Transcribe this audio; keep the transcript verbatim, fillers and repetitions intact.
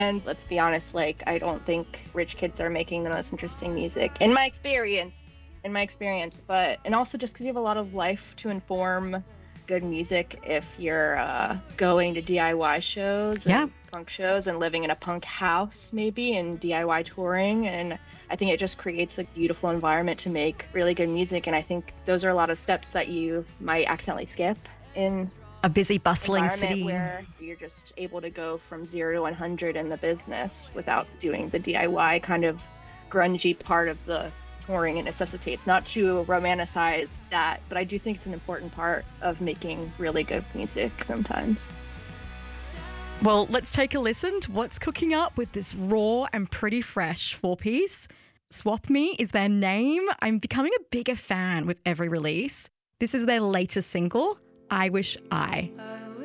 And let's be honest, like, I don't think rich kids are making the most interesting music in my experience. In my experience, but and also just because you have a lot of life to inform good music if you're uh, going to D I Y shows Yeah. and punk shows and living in a punk house, maybe, and D I Y touring. And I think it just creates a beautiful environment to make really good music. And I think those are a lot of steps that you might accidentally skip in A busy, bustling environment city. where you're just able to go from zero to one hundred in the business without doing the D I Y kind of grungy part of the touring it necessitates. Not to romanticize that, but I do think it's an important part of making really good music sometimes. Well, let's take a listen to what's cooking up with this raw and pretty fresh four-piece. Swap Me is their name. I'm becoming a bigger fan with every release. This is their latest single, I Wish I.